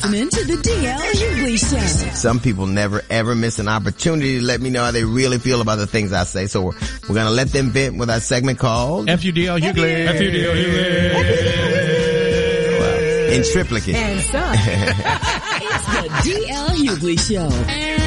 listening to the DL Hughley Show. Some people never ever miss an opportunity to let me know how they really feel about the things I say. So we're going to let them vent with our segment called FUDL Hughley. FUDL Hughley. In triplicate. And son, it's the DL Hughley Show.